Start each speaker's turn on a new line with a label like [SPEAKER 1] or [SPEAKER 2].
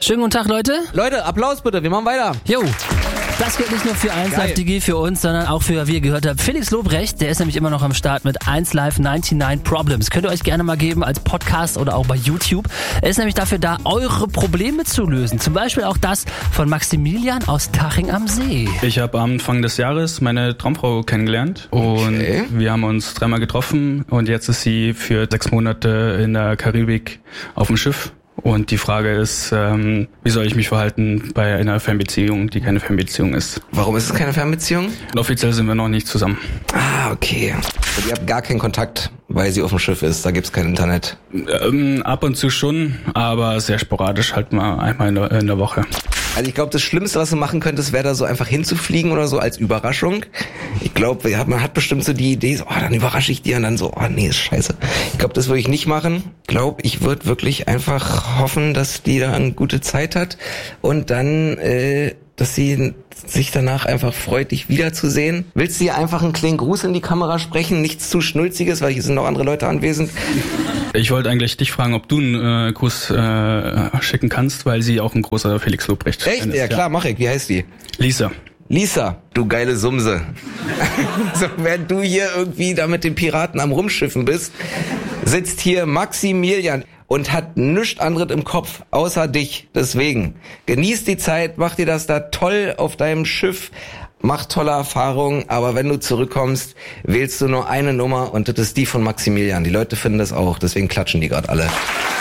[SPEAKER 1] Schönen guten Tag, Leute.
[SPEAKER 2] Leute, Applaus bitte, wir machen weiter.
[SPEAKER 1] Jo. Das gilt nicht nur für 1Live.de für uns, sondern auch für, wie ihr gehört habt, Felix Lobrecht. Der ist nämlich immer noch am Start mit 1Live 99 Problems. Könnt ihr euch gerne mal geben als Podcast oder auch bei YouTube. Er ist nämlich dafür da, eure Probleme zu lösen. Zum Beispiel auch das von Maximilian aus Taching am See.
[SPEAKER 3] Ich habe am Anfang des Jahres meine Traumfrau kennengelernt und wir haben uns 3-mal getroffen und jetzt ist sie für 6 Monate in der Karibik auf dem Schiff. Und die Frage ist, wie soll ich mich verhalten bei einer Fernbeziehung, die keine Fernbeziehung ist?
[SPEAKER 2] Warum ist es keine Fernbeziehung?
[SPEAKER 3] Und offiziell sind wir noch nicht zusammen.
[SPEAKER 2] Ah, okay. Und ihr habt gar keinen Kontakt, weil sie auf dem Schiff ist, da gibt's kein Internet?
[SPEAKER 3] Ab und zu schon, aber sehr sporadisch, halt mal einmal in der Woche.
[SPEAKER 2] Also ich glaube, das Schlimmste, was du machen könntest, wäre da so einfach hinzufliegen oder so als Überraschung. Ich glaube, man hat bestimmt so die Idee, so, dann überrasche ich die und dann so, nee, ist scheiße. Ich glaube, das würde ich nicht machen. Ich glaube, ich würde wirklich einfach hoffen, dass die da eine gute Zeit hat und dann, dass sie sich danach einfach freut, dich wiederzusehen. Willst du dir einfach einen kleinen Gruß in die Kamera sprechen? Nichts zu Schnulziges, weil hier sind noch andere Leute anwesend.
[SPEAKER 3] Ich wollte eigentlich dich fragen, ob du einen Gruß schicken kannst, weil sie auch ein großer Felix Lobrecht
[SPEAKER 2] ist. Echt? Ja klar, mach ich. Wie heißt die?
[SPEAKER 3] Lisa.
[SPEAKER 2] Lisa, du geile Sumse. So, während du hier irgendwie da mit den Piraten am Rumschiffen bist, sitzt hier Maximilian und hat nichts anderes im Kopf, außer dich. Deswegen, genieß die Zeit, mach dir das da toll auf deinem Schiff, mach tolle Erfahrungen, aber wenn du zurückkommst, wählst du nur eine Nummer und das ist die von Maximilian. Die Leute finden das auch, deswegen klatschen die gerade alle.